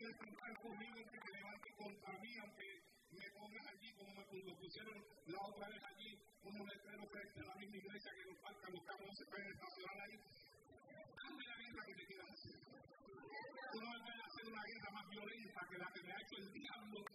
quieres tratar conmigo, que te levantes contra mí, aunque me pongas allí como me pusieron la otra vez allí, como un letrero frente a la misma iglesia que nos falta, los carros no se pueden estacionar ahí. Hazme la guerra que te quieras hacer. Tú no me vas a hacer una guerra más violenta que la que me ha hecho el diablo